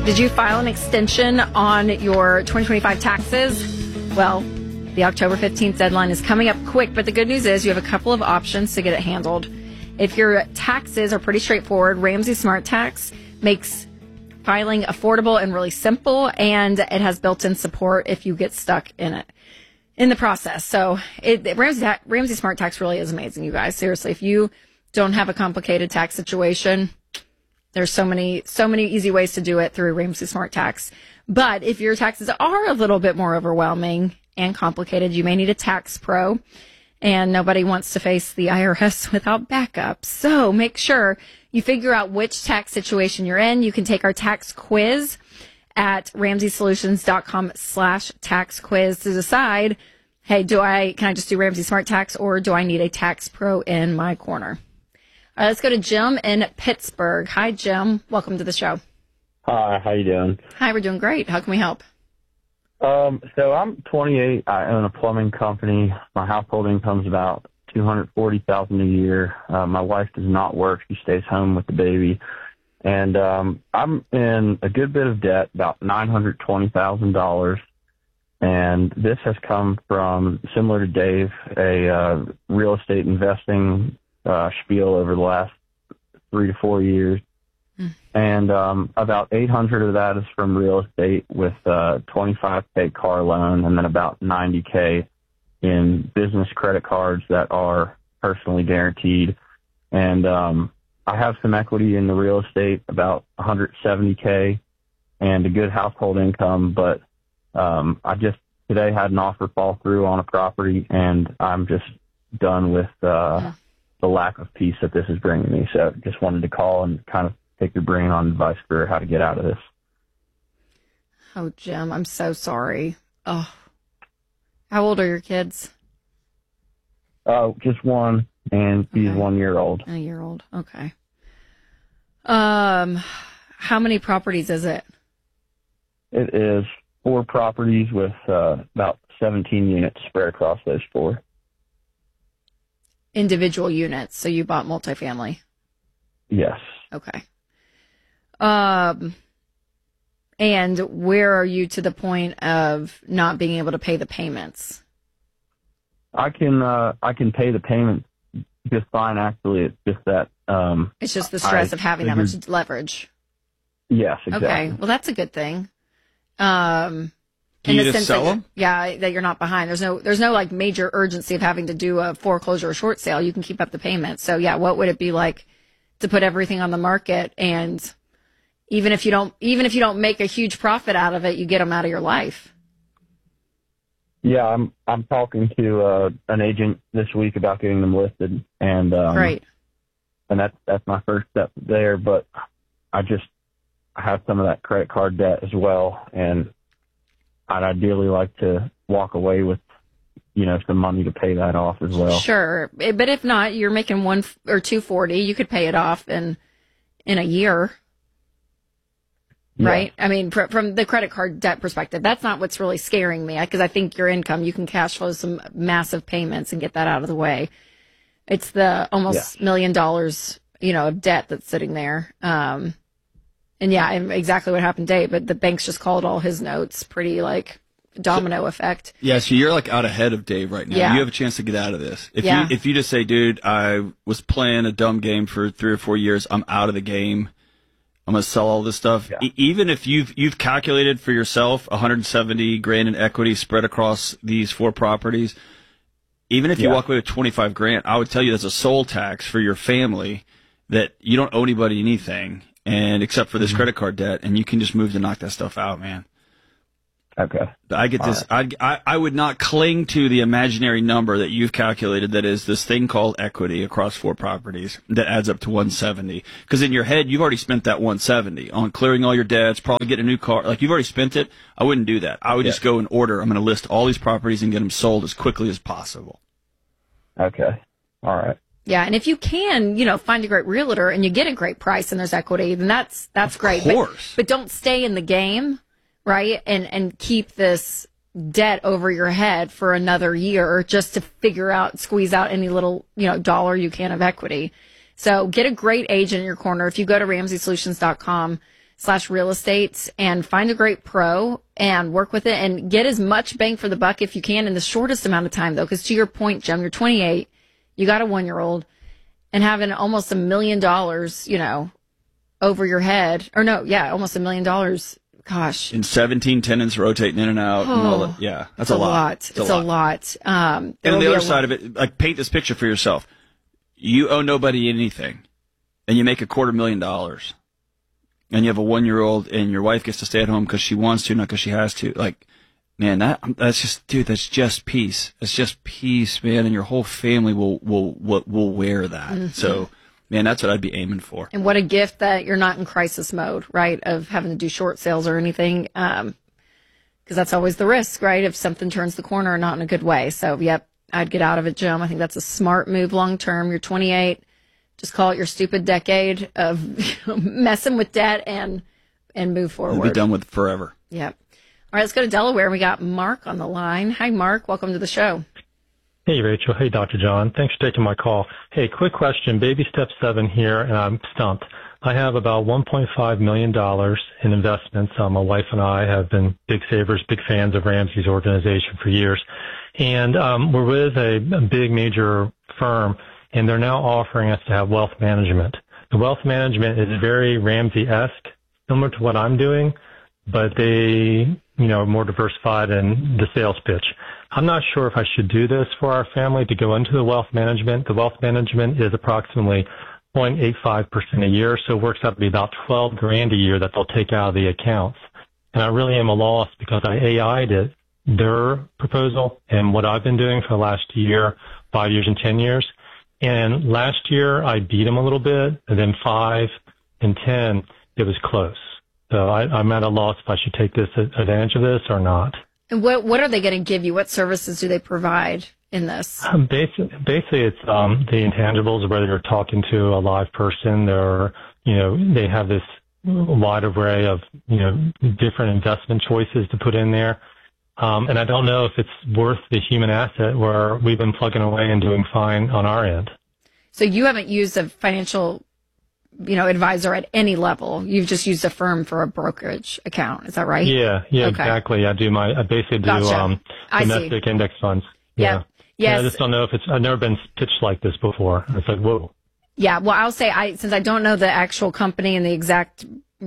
Did you file an extension on your 2025 taxes? Well, the October 15th deadline is coming up quick, but the good news is you have a couple of options to get it handled. If your taxes are pretty straightforward, Ramsey Smart Tax makes filing affordable and really simple, and it has built-in support if you get stuck in the process. So Ramsey Smart Tax really is amazing, you guys. Seriously, if you don't have a complicated tax situation, there's so many easy ways to do it through Ramsey Smart Tax. But if your taxes are a little bit more overwhelming and complicated, you may need a tax pro. And nobody wants to face the IRS without backup. So make sure you figure out which tax situation you're in. You can take our tax quiz at RamseySolutions.com/tax quiz to decide, hey, can I just do Ramsey Smart Tax, or do I need a tax pro in my corner? All right, let's go to Jim in Pittsburgh. Hi, Jim. Welcome to the show. Hi, how you doing? Hi, we're doing great. How can we help? So I'm 28. I own a plumbing company. My household income's about $240,000 a year. My wife does not work. She stays home with the baby. And I'm in a good bit of debt, about $920,000. And this has come from, similar to Dave, a real estate investing spiel over the last 3 to 4 years. And about 800 of that is from real estate, with $25K car loan, and then about $90K in business credit cards that are personally guaranteed. And I have some equity in the real estate, about $170K, and a good household income. But I just today had an offer fall through on a property, and I'm just done with the lack of peace that this is bringing me. So just wanted to call and kind of pick your brain on advice for how to get out of this. Oh, Jim, I'm so sorry. Oh, how old are your kids? Just one, and she's 1 year old. A year old. Okay. How many properties is it? It is 4 properties with about 17 units spread across those 4. Individual units. So you bought multifamily? Yes. Okay. And where are you to the point of not being able to pay the payments? I can pay the payments just fine. Actually, it's just that it's just the stress of having that much leverage. Yes, exactly. Okay, well that's a good thing. Can you just sell them? Yeah, that you're not behind. There's no like major urgency of having to do a foreclosure or short sale. You can keep up the payments. So yeah, what would it be like to put everything on the market, and even if you don't make a huge profit out of it, you get them out of your life? Yeah, I'm talking to an agent this week about getting them listed, and great. And that's my first step there. But I have some of that credit card debt as well, and I'd ideally like to walk away with some money to pay that off as well. Sure, but if not, you're making $1 or $240. You could pay it off in a year. Right? I mean, from the credit card debt perspective, that's not what's really scaring me, because I think your income, you can cash flow some massive payments and get that out of the way. It's the almost $1 million, of debt that's sitting there. And yeah, exactly what happened to Dave, but the banks just called all his notes, pretty like domino effect. Yeah, so you're like out ahead of Dave right now. Yeah. You have a chance to get out of this. If you just say, dude, I was playing a dumb game for 3 or 4 years, I'm out of the game, I'm going to sell all this stuff. Yeah. Even if you've calculated for yourself $170,000 in equity spread across these 4 properties, even if you walk away with $25,000, I would tell you that's a soul tax for your family, that you don't owe anybody anything, and except for this credit card debt, and you can just move to knock that stuff out, man. Okay. I get this. Right. I would not cling to the imaginary number that you've calculated that is this thing called equity across 4 properties that adds up to 170. Because in your head, you've already spent that 170 on clearing all your debts, probably getting a new car. Like, you've already spent it. I wouldn't do that. I would just go in order. I'm going to list all these properties and get them sold as quickly as possible. Okay. All right. Yeah, and if you can, find a great realtor and you get a great price and there's equity, then that's great. Of course. But don't stay in the game, right? And keep this debt over your head for another year just to squeeze out any little, dollar you can of equity. So get a great agent in your corner. If you go to RamseySolutions.com, real estate and find a great pro and work with it and get as much bang for the buck if you can in the shortest amount of time, though. Because to your point, Jim, you're 28, you got a 1-year-old, and having almost $1 million, over your head, or no, yeah, almost $1 million. Gosh. And 17 tenants rotating in and out. And all that. Yeah, that's a lot. It's a lot. And on the other side of it, like, paint this picture for yourself. You owe nobody anything, and you make $250,000, and you have a 1-year-old, and your wife gets to stay at home because she wants to, not because she has to. Like, man, that's just peace. That's just peace, man, and your whole family will wear that. Mm-hmm. So, man, that's what I'd be aiming for. And what a gift that you're not in crisis mode, right, of having to do short sales or anything, because that's always the risk, right, if something turns the corner or not in a good way. So, yep, I'd get out of it, Jim. I think that's a smart move long term. You're 28. Just call it your stupid decade of messing with debt and move forward. We'll be done with it forever. Yep. All right, let's go to Delaware. We got Mark on the line. Hi, Mark. Welcome to the show. Hey, Rachel. Hey, Dr. John. Thanks for taking my call. Hey, quick question. Baby step 7 here, and I'm stumped. I have about $1.5 million in investments. My wife and I have been big savers, big fans of Ramsey's organization for years. And we're with a big major firm, and they're now offering us to have wealth management. The wealth management is very Ramsey-esque, similar to what I'm doing, but they, are more diversified in the sales pitch. I'm not sure if I should do this for our family to go into the wealth management. The wealth management is approximately 0.85% a year, so it works out to be about $12,000 a year that they'll take out of the accounts. And I really am a loss because I AI'd it, their proposal, and what I've been doing for the last year, 5 years and 10 years. And last year I beat them a little bit, and then 5 and 10, it was close. So I'm at a loss if I should take advantage of this or not. And what are they going to give you? What services do they provide in this? Basically, it's the intangibles, whether you're talking to a live person, they have this wide array of, different investment choices to put in there. And I don't know if it's worth the human asset where we've been plugging away and doing fine on our end. So you haven't used a financial advisor at any level. You've just used a firm for a brokerage account. Is that right? Yeah, okay. Exactly. I basically do domestic index funds. Yeah. Yes. I just don't know if I've never been pitched like this before. It's like, whoa. Yeah. Well, I'll say since I don't know the actual company and the exact,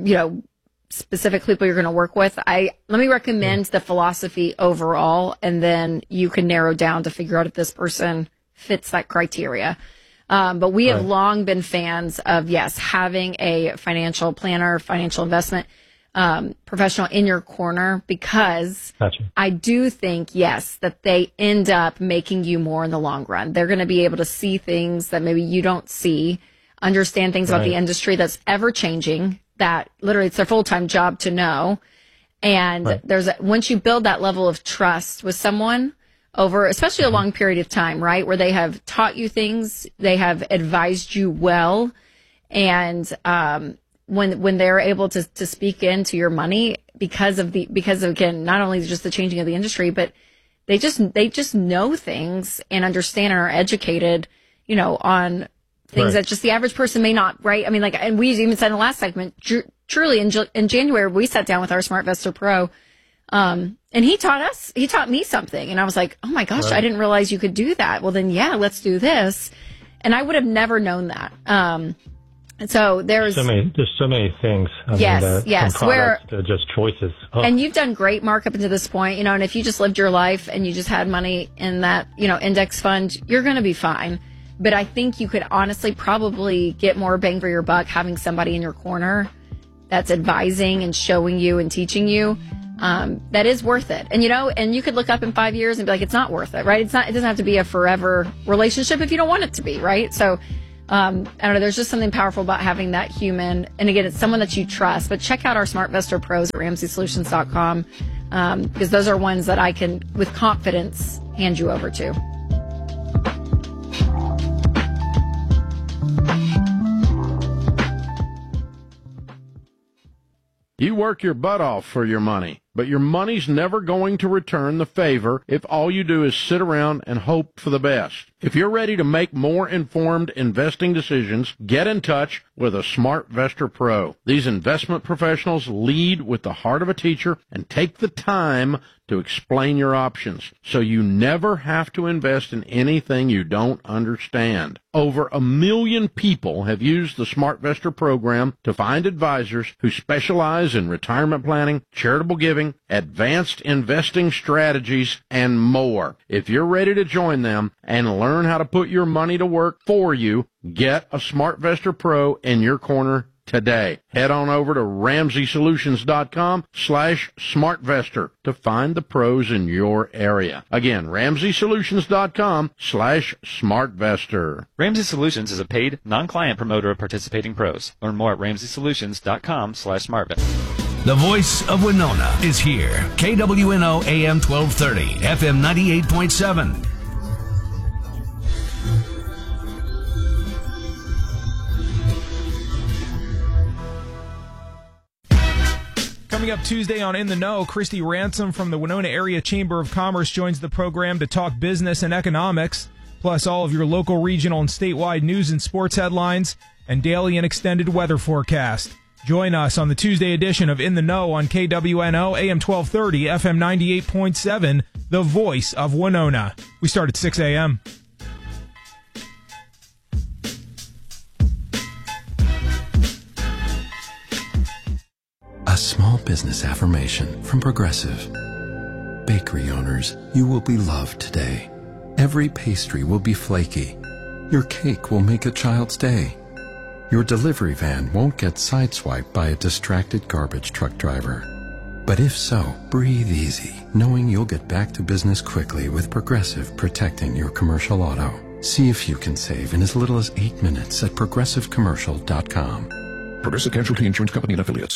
specific people you're going to work with, let me recommend the philosophy overall, and then you can narrow down to figure out if this person fits that criteria. But we have long been fans of, having a financial planner, financial investment professional in your corner, because I do think, that they end up making you more in the long run. They're going to be able to see things that maybe you don't see, understand things about the industry that's ever changing, that literally it's their full-time job to know. And once you build that level of trust with someone, over especially a long period of time, right, where they have taught you things, they have advised you well, and when they're able to speak into your money because of again, not only just the changing of the industry, but they just know things and understand and are educated, on things that just the average person may not, right? I mean, and we even said in the last segment, truly in January we sat down with our SmartVestor Pro. And he taught me something, and I was like, oh my gosh, I didn't realize you could do that. Well then, let's do this. And I would have never known that. And so there's so many things. Yes. From products to just choices. Oh. And you've done great, Mark, up until this point, and if you just lived your life and you just had money in that, index fund, you're going to be fine. But I think you could honestly probably get more bang for your buck having somebody in your corner that's advising and showing you and teaching you. That is worth it. And, and you could look up in 5 years and be like, it's not worth it, right? It doesn't have to be a forever relationship if you don't want it to be, right? So, I don't know, there's just something powerful about having that human. And again, it's someone that you trust, but check out our SmartVestor Pros at RamseySolutions.com, because those are ones that I can, with confidence, hand you over to. You work your butt off for your money, but your money's never going to return the favor if all you do is sit around and hope for the best. If you're ready to make more informed investing decisions, get in touch with a SmartVestor Pro. These investment professionals lead with the heart of a teacher and take the time to explain your options, so you never have to invest in anything you don't understand. Over 1 million people have used the SmartVestor program to find advisors who specialize in retirement planning, charitable giving, advanced investing strategies, and more. If you're ready to join them and learn how to put your money to work for you, get a SmartVestor Pro in your corner today. Head on over to RamseySolutions.com/SmartVestor to find the pros in your area. Again, RamseySolutions.com/SmartVestor. Ramsey Solutions is a paid, non-client promoter of participating pros. Learn more at RamseySolutions.com/SmartVestor. The voice of Winona is here. KWNO AM 1230, FM 98.7. Coming up Tuesday on In the Know, Christy Ransom from the Winona Area Chamber of Commerce joins the program to talk business and economics, plus all of your local, regional, and statewide news and sports headlines, and daily and extended weather forecast. Join us on the Tuesday edition of In the Know on KWNO AM 1230, FM 98.7, the voice of Winona. We start at 6 a.m. A small business affirmation from Progressive. Bakery owners, you will be loved today. Every pastry will be flaky. Your cake will make a child's day. Your delivery van won't get sideswiped by a distracted garbage truck driver. But if so, breathe easy, knowing you'll get back to business quickly with Progressive protecting your commercial auto. See if you can save in as little as 8 minutes at progressivecommercial.com. Progressive Casualty Insurance Company and Affiliates.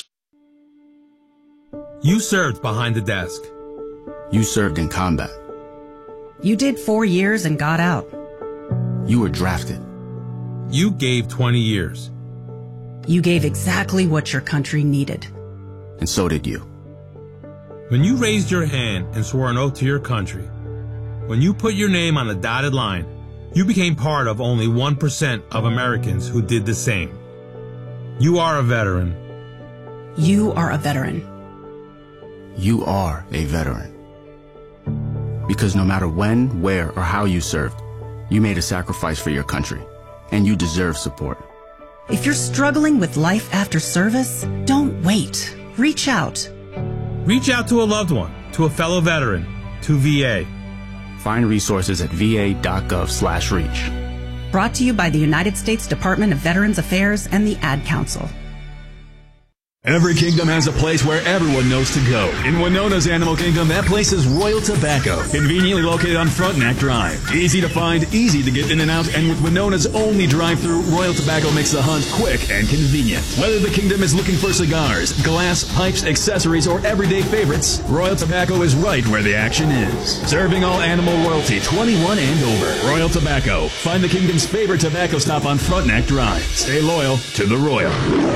You served behind the desk. You served in combat. You did 4 years and got out. You were drafted. You gave 20 years. You gave exactly what your country needed. And so did you. When you raised your hand and swore an oath to your country, when you put your name on the dotted line, you became part of only 1% of Americans who did the same. You are a veteran. You are a veteran. You are a veteran. Because no matter when, where, or how you served, you made a sacrifice for your country, and you deserve support. If you're struggling with life after service, don't wait. Reach out. Reach out to a loved one, to a fellow veteran, to VA. Find resources at va.gov/reach. Brought to you by the United States Department of Veterans Affairs and the Ad Council. Every kingdom has a place where everyone knows to go. In Winona's Animal Kingdom, that place is Royal Tobacco. Conveniently located on Frontenac Drive. Easy to find, easy to get in and out, and with Winona's only drive-thru, Royal Tobacco makes the hunt quick and convenient. Whether the kingdom is looking for cigars, glass, pipes, accessories, or everyday favorites, Royal Tobacco is right where the action is. Serving all animal royalty, 21 and over. Royal Tobacco. Find the kingdom's favorite tobacco stop on Frontenac Drive. Stay loyal to the Royal.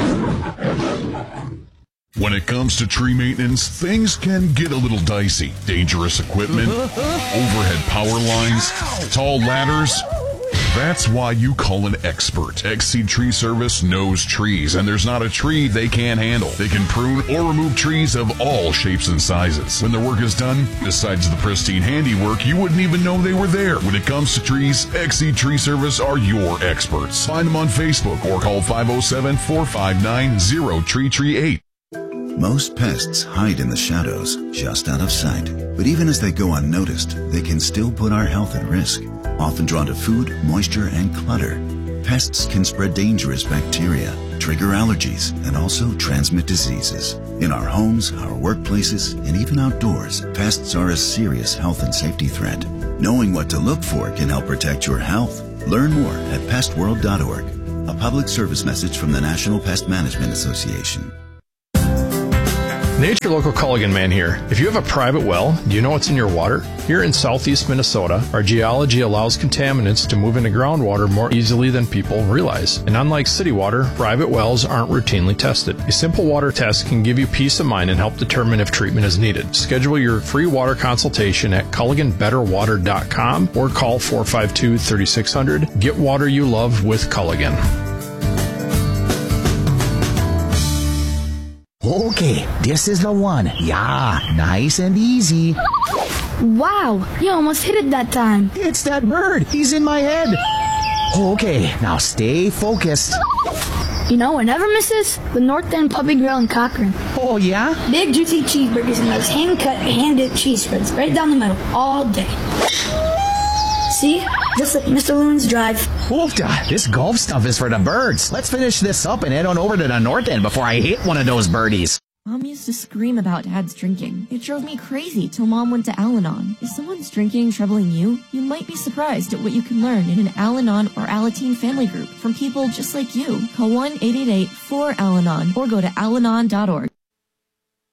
When it comes to tree maintenance, things can get a little dicey. Dangerous equipment, overhead power lines, tall ladders. That's why you call an expert. Exceed Tree Service knows trees, and there's not a tree they can't handle. They can prune or remove trees of all shapes and sizes. When their work is done, besides the pristine handiwork, you wouldn't even know they were there. When it comes to trees, Exceed Tree Service are your experts. Find them on Facebook or call 507-459-0338. Most pests hide in the shadows, just out of sight. But even as they go unnoticed, they can still put our health at risk. Often drawn to food, moisture, and clutter, pests can spread dangerous bacteria, trigger allergies, and also transmit diseases. In our homes, our workplaces, and even outdoors, pests are a serious health and safety threat. Knowing what to look for can help protect your health. Learn more at pestworld.org. A public service message from the National Pest Management Association. Nature Local Culligan Man here. If you have a private well, do you know what's in your water? Here in southeast Minnesota, our geology allows contaminants to move into groundwater more easily than people realize. And unlike city water, private wells aren't routinely tested. A simple water test can give you peace of mind and help determine if treatment is needed. Schedule your free water consultation at CulliganBetterWater.com or call 452-3600. Get water you love with Culligan. Okay, this is the one. Yeah, nice and easy. Wow, you almost hit it that time. It's that bird. He's in my head. Okay, now stay focused. You know what never misses? The North End Puppy Grill in Cochrane. Oh, yeah? Big, juicy cheeseburgers and those hand-cut, hand-dipped cheese spreads right down the middle all day. See? Just like Mr. Loon's Drive. Oofda, this golf stuff is for the birds. Let's finish this up and head on over to the North End before I hit one of those birdies. Mom used to scream about Dad's drinking. It drove me crazy till Mom went to Al-Anon. If someone's drinking troubling you, you might be surprised at what you can learn in an Al-Anon or Alateen family group from people just like you. Call 1-888-4-AL-ANON or go to alanon.org.